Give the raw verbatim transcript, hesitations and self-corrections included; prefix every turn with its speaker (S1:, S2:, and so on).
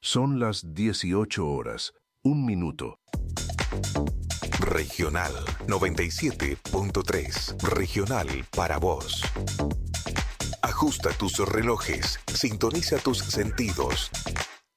S1: Son las dieciocho horas, un minuto.
S2: Regional noventa y siete punto tres. Regional para vos. Ajusta tus relojes, sintoniza tus sentidos.